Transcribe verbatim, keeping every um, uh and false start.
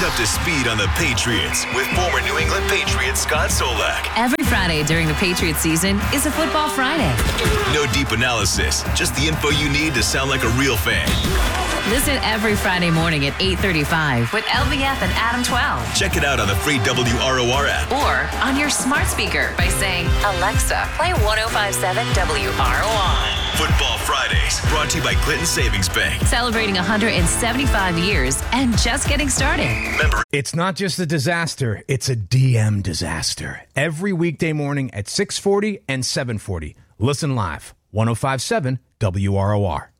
up to speed on the Patriots with former New England Patriot Scott Solak. Every Friday during the Patriots season is a Football Friday. No deep analysis, just the info you need to sound like a real fan. Listen every Friday morning at eight thirty-five with L V F and Adam twelve. Check it out on the free W R O R app. Or on your smart speaker by saying, Alexa, play one oh five point seven W R O R. Football Fridays, brought to you by Clinton Savings Bank. Celebrating one hundred seventy-five years and just getting started. Remember, it's not just a disaster, it's a D M disaster. Every weekday morning at six forty and seven forty. Listen live, one oh five point seven W R O R.